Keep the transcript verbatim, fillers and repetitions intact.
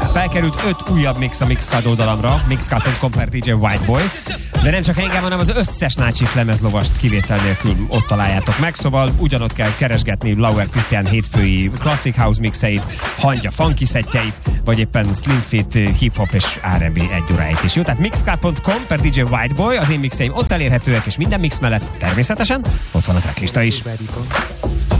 Felkerült öt újabb mix a Mixcloud oldalamra, mixcloud pont com per dé jé Whiteboy, de nem csak engem, hanem az összes Nácsik lemezlovast kivétel nélkül ott találjátok meg, szóval ugyanott kell keresgetni Lauer Krisztián hétfői Classic House mixeit, Hangya funky szettjeit, vagy éppen Slim Fit hip-hop és er and bé egy óráit is. Jó, tehát mixcloud pont com per dé jé Whiteboy, az én mixeim ott elérhetőek, és minden mix mellett természetesen ott van a tracklista is.